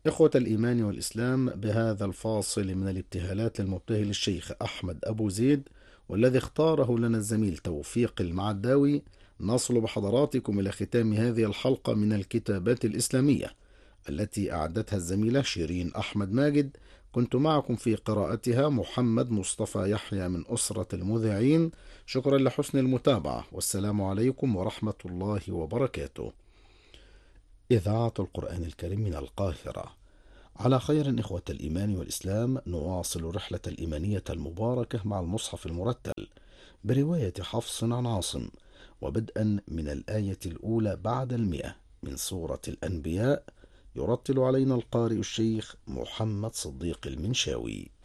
إخوة الإيمان والإسلام، بهذا الفاصل من الابتهالات للمبتهل الشيخ أحمد أبو زيد، والذي اختاره لنا الزميل توفيق المعداوي، نصل بحضراتكم إلى ختام هذه الحلقة من الكتابات الإسلامية التي أعدتها الزميلة شيرين أحمد ماجد. كنت معكم في قراءتها محمد مصطفى يحيى من أسرة المذيعين. شكرا لحسن المتابعة، والسلام عليكم ورحمة الله وبركاته. إذاعة القرآن الكريم من القاهرة. على خير إخوة الإيمان والإسلام، نواصل الرحلة الإيمانية المباركة مع المصحف المرتل برواية حفص عن عاصم، وبدءا من الآية الأولى بعد 100 من سورة الأنبياء. يرتل علينا القارئ الشيخ محمد صديق المنشاوي.